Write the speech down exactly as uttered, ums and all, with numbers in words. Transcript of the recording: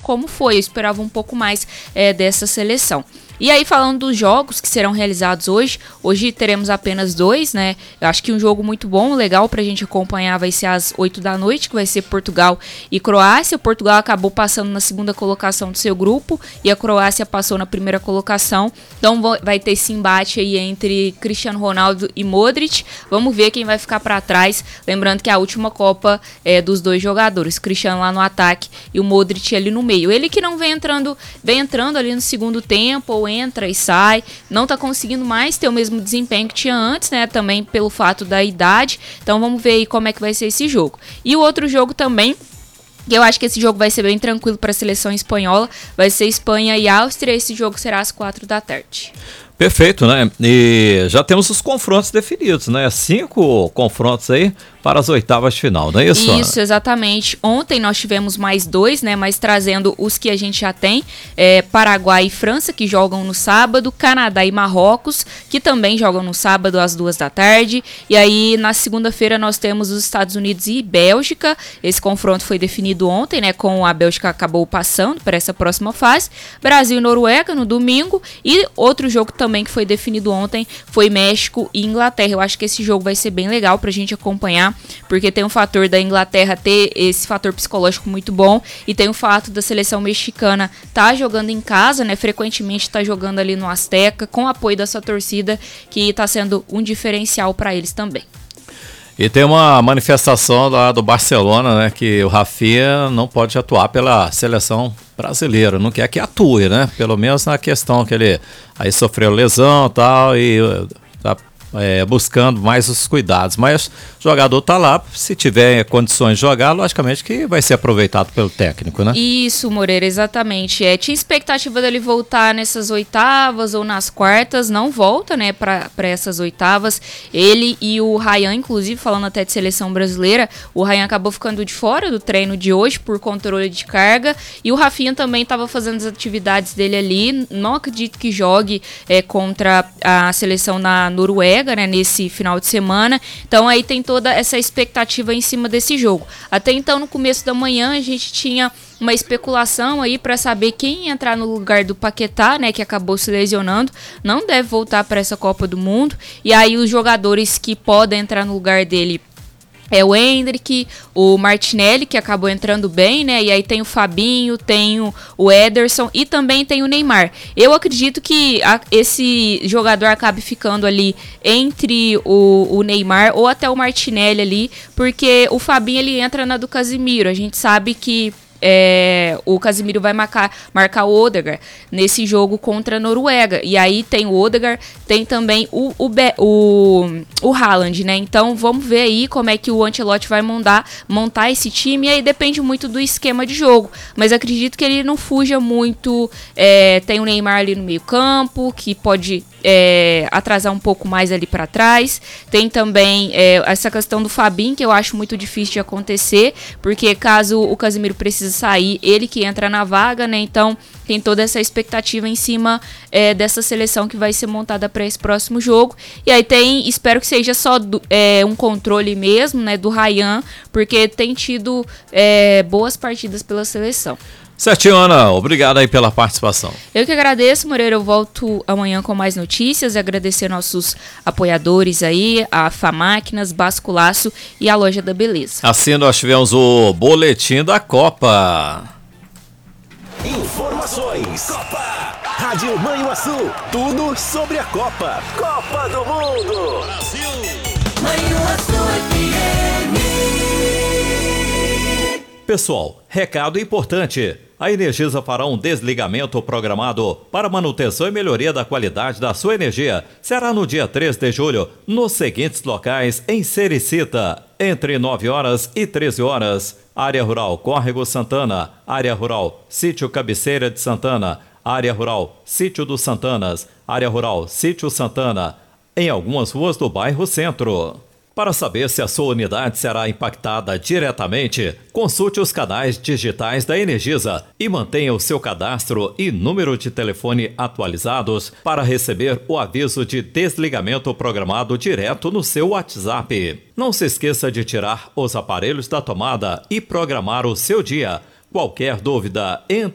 como foi. Eu esperava um pouco mais é, dessa seleção. E aí, falando dos jogos que serão realizados hoje, hoje teremos apenas dois, né? Eu acho que um jogo muito bom, legal pra gente acompanhar vai ser às oito da noite, que vai ser Portugal e Croácia. O Portugal acabou passando na segunda colocação do seu grupo e a Croácia passou na primeira colocação. Então vai ter esse embate aí entre Cristiano Ronaldo e Modric. Vamos ver quem vai ficar pra trás. Lembrando que a última Copa é dos dois jogadores, Cristiano lá no ataque e o Modric ali no meio. Ele que não vem entrando, vem entrando ali no segundo tempo, ou entra e sai, não tá conseguindo mais ter o mesmo desempenho que tinha antes, né, também pelo fato da idade. Então vamos ver aí como é que vai ser esse jogo. E o outro jogo também, que eu acho que esse jogo vai ser bem tranquilo para a seleção espanhola, vai ser Espanha e Áustria. Esse jogo será às quatro da tarde. Perfeito, né? E já temos os confrontos definidos, né? Cinco confrontos aí para as oitavas de final, não é isso? Isso, exatamente. Ontem nós tivemos mais dois, né? Mas trazendo os que a gente já tem. É, Paraguai e França, que jogam no sábado. Canadá e Marrocos, que também jogam no sábado às duas da tarde. E aí, na segunda-feira, nós temos os Estados Unidos e Bélgica. Esse confronto foi definido ontem, né? Com a Bélgica acabou passando para essa próxima fase. Brasil e Noruega no domingo. E outro jogo também também que foi definido ontem foi México e Inglaterra. Eu acho que esse jogo vai ser bem legal pra gente acompanhar, porque tem um fator da Inglaterra ter esse fator psicológico muito bom e tem o fato da seleção mexicana tá jogando em casa, né? Frequentemente tá jogando ali no Azteca com o apoio da sua torcida, que tá sendo um diferencial para eles também. E tem uma manifestação lá do Barcelona, né, que o Rafinha não pode atuar pela seleção brasileira, não quer que atue, né, pelo menos na questão que ele aí sofreu lesão e tal, e tá é, buscando mais os cuidados, mas o jogador tá lá, se tiver condições de jogar, logicamente que vai ser aproveitado pelo técnico, né? Isso, Moreira, exatamente. É, tinha expectativa dele voltar nessas oitavas ou nas quartas, não volta, né, para essas oitavas. Ele e o Ryan, inclusive, falando até de seleção brasileira, o Ryan acabou ficando de fora do treino de hoje por controle de carga, e o Rafinha também estava fazendo as atividades dele ali. Não acredito que jogue é, contra a seleção na Noruega, né, nesse final de semana. Então aí tem toda essa expectativa em cima desse jogo. Até então, no começo da manhã, a gente tinha uma especulação aí para saber quem ia entrar no lugar do Paquetá, né, que acabou se lesionando, não deve voltar para essa Copa do Mundo. E aí os jogadores que podem entrar no lugar dele é o Endrick, o Martinelli, que acabou entrando bem, né? E aí tem o Fabinho, tem o, o Ederson e também tem o Neymar. Eu acredito que a, esse jogador acabe ficando ali entre o, o Neymar ou até o Martinelli ali, porque o Fabinho ele entra na do Casemiro. A gente sabe que É, o Casemiro vai marcar, marcar o Odegaard nesse jogo contra a Noruega. E aí tem o Odegaard, tem também o, o, o, o Haaland, né? Então vamos ver aí como é que o Ancelotti vai montar, montar esse time. E aí depende muito do esquema de jogo. Mas acredito que ele não fuja muito. É, tem o Neymar ali no meio campo, que pode é, atrasar um pouco mais ali para trás. Tem também é, essa questão do Fabinho, que eu acho muito difícil de acontecer, porque caso o Casemiro precise sair, ele que entra na vaga, né? Então tem toda essa expectativa em cima é, dessa seleção que vai ser montada para esse próximo jogo. E aí tem, espero que seja só do, é, um controle mesmo, né, do Ryan, porque tem tido é, boas partidas pela seleção. Certinho, Ana, obrigado aí pela participação. Eu que agradeço, Moreira, eu volto amanhã com mais notícias, agradecer nossos apoiadores aí, a Famáquinas, Basculaço e a Loja da Beleza. Assim nós tivemos o boletim da Copa. Informações, Copa, Rádio Manhuaçu, tudo sobre a Copa, Copa do Mundo, Brasil, Manhuaçu F M. Pessoal, recado importante. A Energisa fará um desligamento programado para manutenção e melhoria da qualidade da sua energia. Será no dia três de julho, nos seguintes locais em Sericita, entre nove horas e treze horas. Área Rural Córrego Santana, Área Rural Sítio Cabeceira de Santana, Área Rural Sítio dos Santanas, Área Rural Sítio Santana, em algumas ruas do bairro Centro. Para saber se a sua unidade será impactada diretamente, consulte os canais digitais da Energisa e mantenha o seu cadastro e número de telefone atualizados para receber o aviso de desligamento programado direto no seu WhatsApp. Não se esqueça de tirar os aparelhos da tomada e programar o seu dia. Qualquer dúvida, entre